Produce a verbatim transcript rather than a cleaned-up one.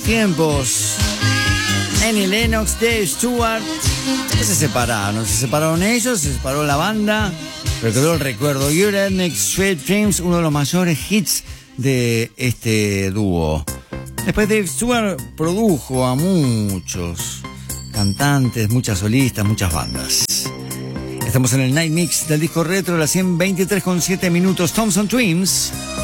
tiempos. Annie Lennox, Dave Stewart. Se separaron, se separaron ellos, se separó la banda, pero quedó el recuerdo. Eurythmics, Sweet Dreams, uno de los mayores hits de este dúo. Después Dave Stewart produjo a muchos cantantes, muchas solistas, muchas bandas. Estamos en el Night Mix del disco retro de las ciento veintitrés con siete minutos. Thompson Twins.